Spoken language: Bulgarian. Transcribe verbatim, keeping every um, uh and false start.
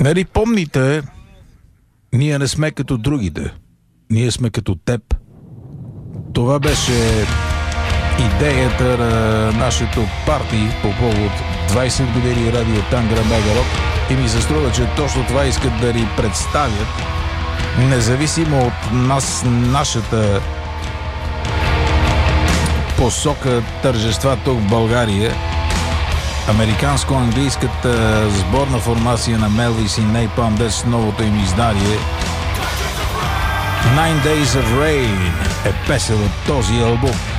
Нали помните, ние не сме като другите. Ние сме като теб. Това беше идеята на нашето парти по повод двайсет години радио Тангра Мегарок и ми се струва, че точно това искат да ни представят, независимо от нас, нашата посока тържества тук в България. Американско-английската сборна формация на Мелвис и Napalm Death с новото им издание Nine Days of Rain е песен от този албум.